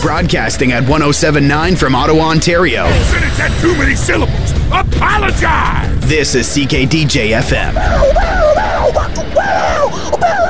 Broadcasting at 107.9 from Ottawa, Ontario. Sentence had too many syllables. Apologize! This is CKDJ FM.